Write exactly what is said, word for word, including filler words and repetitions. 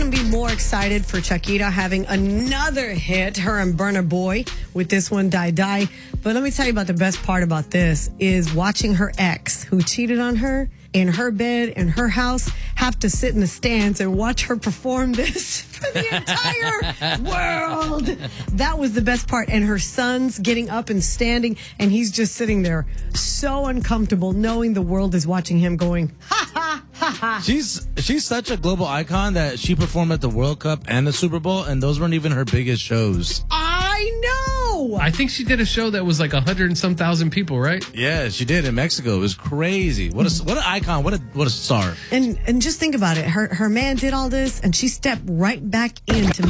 couldn't be more excited for Shakira having another hit, her and Burna Boy, with this one, Die Die. But let me tell you about the best part about this is watching her ex, who cheated on her, in her bed, in her house, have to sit in the stands and watch her perform this for the entire world. That was the best part. And her son's getting up and standing, and he's just sitting there so uncomfortable, knowing the world is watching him going, ha, ha, ha, ha. She's she's such a global icon that she performed at the World Cup and the Super Bowl, and those weren't even her biggest shows. I know. I think she did a show that was like a hundred and some thousand people, right? Yeah, she did in Mexico. It was crazy. What a what an icon. What a what a star. And and just think about it. Her her man did all this, and she stepped right back in to